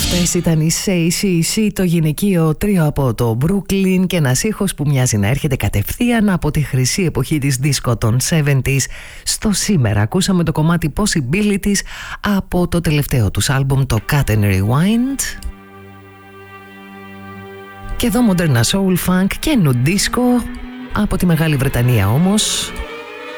Αυτές ήταν οι ACDC, το γυναικείο τρίο από το Brooklyn, και ένας ήχος που μοιάζει να έρχεται κατευθείαν από τη χρυσή εποχή της disco των 70s στο σήμερα. Ακούσαμε το κομμάτι Possibilities από το τελευταίο τους άλμπουμ, το Cut and Rewind. Και εδώ μοντέρνα soul funk και νου disco από τη Μεγάλη Βρετανία όμως.